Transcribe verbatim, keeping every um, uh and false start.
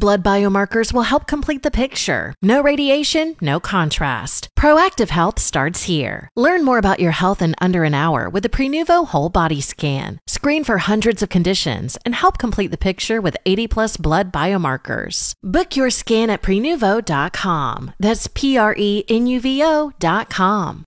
blood biomarkers will help complete the picture. No radiation, no contrast. Proactive Health starts here. Learn more about your health in under an hour with the Prenuvo Whole Body Scan. Screen for hundreds of conditions and help complete the picture with eighty plus blood biomarkers. Book your scan at prenuvo dot com. That's P R E N U V O dot com.